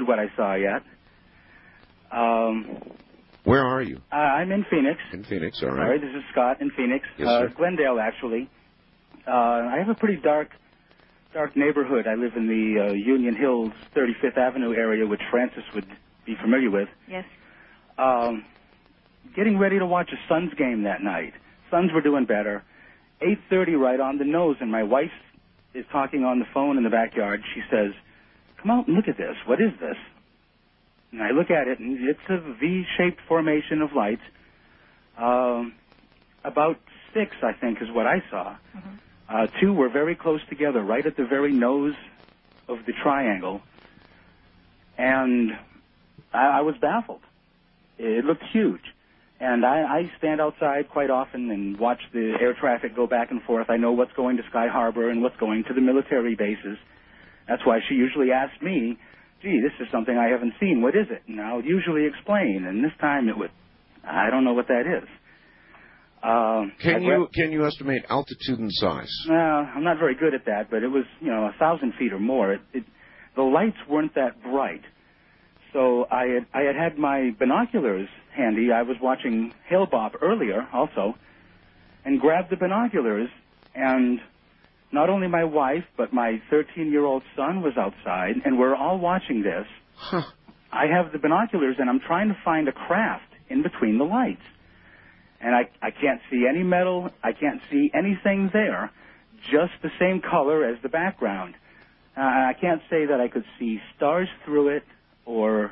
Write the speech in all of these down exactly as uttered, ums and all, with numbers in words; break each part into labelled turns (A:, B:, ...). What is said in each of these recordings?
A: reported what I saw yet. Um,
B: Where are you?
A: Uh, I'm in Phoenix.
B: In Phoenix, all right.
A: All right, this is Scott in Phoenix.
B: Yes,
A: uh,
B: sir.
A: Glendale, actually. Uh, I have a pretty dark, dark neighborhood. I live in the uh, Union Hills, thirty-fifth Avenue area, which Francis would be familiar with.
C: Yes.
A: Um, getting ready to watch a Suns game that night. Suns were doing better. eight thirty right on the nose, and my wife is talking on the phone in the backyard. She says, "Come out and look at this. What is this?" And I look at it, and it's a V-shaped formation of lights. Um, about six, I think, is what I saw.
C: Mm-hmm.
A: Uh, two were very close together, right at the very nose of the triangle. And I, I was baffled. It looked huge. And I, I stand outside quite often and watch the air traffic go back and forth. I know what's going to Sky Harbor and what's going to the military bases. That's why she usually asks me, gee, this is something I haven't seen. What is it? And I'll usually explain. And this time it would, I don't know what that is. Um,
B: can
A: I
B: you
A: gra-
B: can you estimate altitude and size?
A: No, I'm not very good at that, but it was, you know, a thousand feet or more. It, it, the lights weren't that bright. So I had, I had had my binoculars handy. I was watching Hale Bob earlier also, and grabbed the binoculars, and not only my wife, but my thirteen-year-old son was outside, and we're all watching this.
B: Huh.
A: I have the binoculars, and I'm trying to find a craft in between the lights. And I, I can't see any metal. I can't see anything there, just the same color as the background. Uh, I can't say that I could see stars through it, or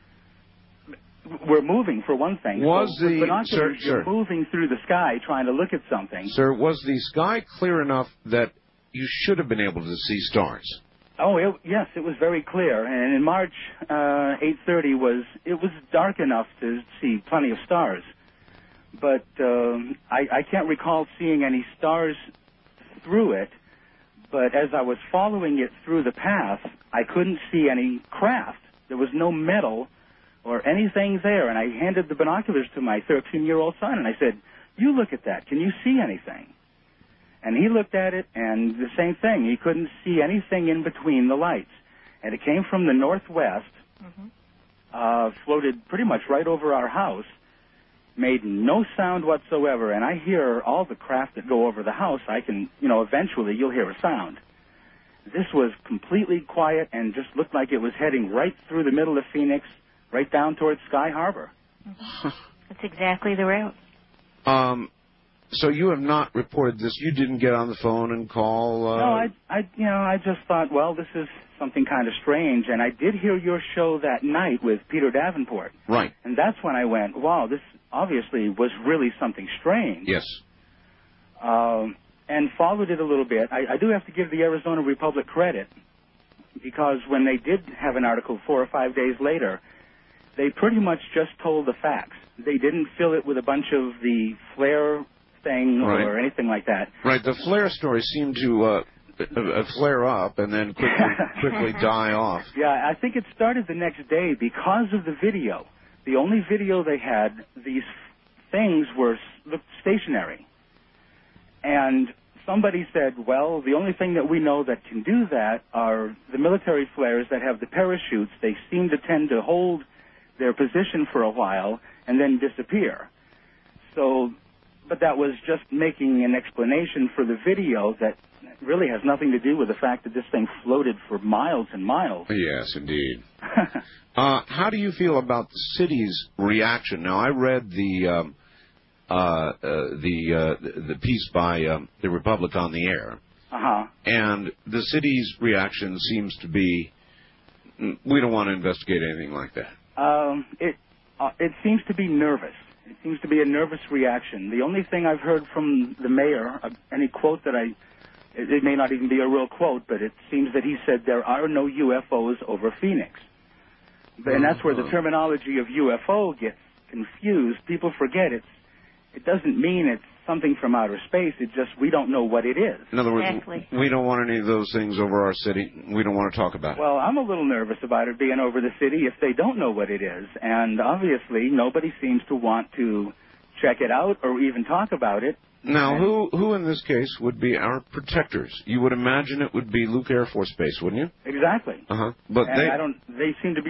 A: we're moving, for one thing.
B: Was
A: so with
B: the
A: binoculars,
B: sir,
A: you're
B: sir.
A: moving through the sky trying to look at something.
B: Sir, was the sky clear enough that you should have been able to see stars?
A: Oh, it, yes, it was very clear. And in March, uh, eight thirty was, it was dark enough to see plenty of stars. But um, I, I can't recall seeing any stars through it. But as I was following it through the path, I couldn't see any craft. There was no metal or anything there. And I handed the binoculars to my thirteen-year-old son, and I said, you look at that. Can you see anything? And he looked at it, and the same thing. He couldn't see anything in between the lights. And it came from the northwest,
C: mm-hmm.
A: uh, floated pretty much right over our house, made no sound whatsoever. And I hear all the craft that go over the house. I can, you know, eventually you'll hear a sound. This was completely quiet and just looked like it was heading right through the middle of Phoenix, right down towards Sky Harbor.
C: Mm-hmm. That's exactly the route.
B: Um... So you have not reported this. You didn't get on the phone and call. Uh...
A: No, I, I, you know, I just thought, well, this is something kind of strange. And I did hear your show that night with Peter Davenport.
B: Right.
A: And that's when I went, wow, this obviously was really something strange.
B: Yes.
A: Um, and followed it a little bit. I, I do have to give the Arizona Republic credit, because when they did have an article four or five days later, they pretty much just told the facts. They didn't fill it with a bunch of the flare thing
B: right.
A: or anything like that.
B: Right. The flare stories seem to uh, uh, flare up and then quickly, quickly die off.
A: Yeah, I think it started the next day because of the video. The only video they had, these things were looked stationary. And somebody said, well, the only thing that we know that can do that are the military flares that have the parachutes. They seem to tend to hold their position for a while and then disappear. So... But that was just making an explanation for the video that really has nothing to do with the fact that this thing floated for miles and miles.
B: Yes, indeed. uh, how do you feel about the city's reaction? Now, I read the um, uh, uh, the uh, the piece by um, the Republic on the Air,
A: uh-huh.
B: and the city's reaction seems to be, we don't want to investigate anything like that.
A: Um, it uh, it seems to be nervous. It seems to be a nervous reaction. The only thing I've heard from the mayor, uh, any quote that I, it, it may not even be a real quote, but it seems that he said there are no U F Os over Phoenix. But, and that's where the terminology of U F O gets confused. People forget it's, it doesn't mean it's something from outer space. It just, we don't know what it is.
B: In other words,
C: exactly.
B: we don't want any of those things over our city. We don't want to talk about it.
A: Well, I'm a little nervous about it being over the city if they don't know what it is. And obviously, nobody seems to want to check it out or even talk about it.
B: Now,
A: and
B: who who in this case would be our protectors? You would imagine it would be Luke Air Force Base, wouldn't you?
A: Exactly.
B: Uh-huh. But
A: and
B: they...
A: I don't, they seem to be